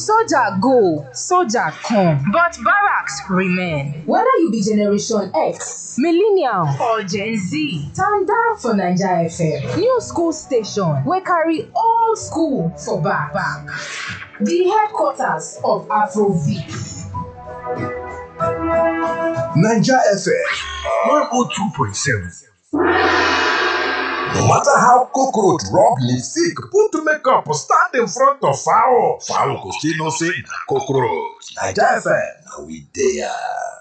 Soldier go, soldier come, but barracks remain. Whether you be Generation X, Millennial or Gen Z, stand down for Naija FM. New school station wey carry old school for back. The headquarters of Afrobeat. Naija FM 102.7. No matter how cockroach rub lipstick, put makeup, stand in front of fowl go still know say na cockroach. Naija FM, na we there.